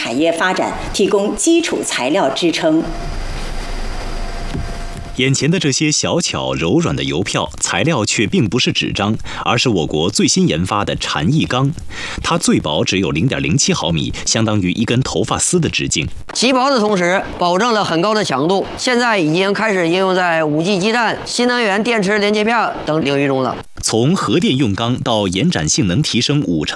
产业发展提供基础材料支撑。 眼前的这些小巧柔软的邮票材料却并不是纸张，而是我国最新研发的蝉翼钢。它最薄只有0.07毫米，相当于一根头发丝的直径。 极薄的同时，保证了很高的强度。现在已经开始应用在5G 基站、新能源电池连接片等领域中了。 从核电用钢到延展性能提升50%。